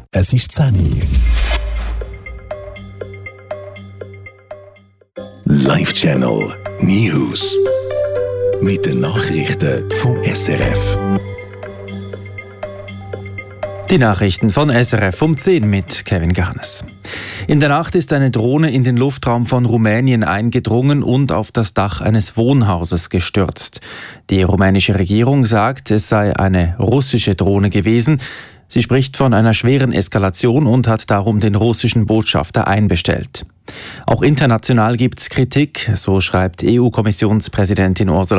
Es ist 10 Uhr. Live Channel News. Mit den Nachrichten vom SRF. Die Nachrichten von SRF um 10 mit Kevin Garnes. In der Nacht ist eine Drohne in den Luftraum von Rumänien eingedrungen und auf das Dach eines Wohnhauses gestürzt. Die rumänische Regierung sagt, es sei eine russische Drohne gewesen. Sie spricht von einer schweren Eskalation und hat darum den russischen Botschafter einbestellt. Auch international gibt's Kritik, so schreibt EU-Kommissionspräsidentin Ursula